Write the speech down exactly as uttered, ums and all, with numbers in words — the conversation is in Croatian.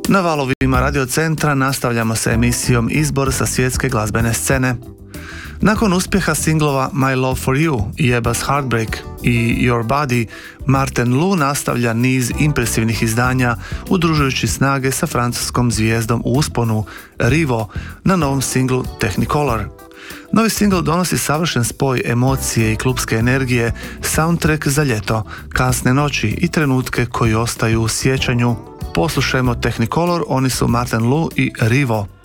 Na valovima Radio Centra nastavljamo sa emisijom Izbor sa svjetske glazbene scene. Nakon uspjeha singlova My Love for You i Ebba's Heartbreak i Your Body, Martin Lu nastavlja niz impresivnih izdanja udružujući snage sa francuskom zvijezdom u usponu Rivo na novom singlu Technicolor. Novi singl donosi savršen spoj emocije i klupske energije, soundtrack za ljeto, kasne noći i trenutke koji ostaju u sjećanju. Poslušajmo Technicolor, oni su Martin Lu i Rivo.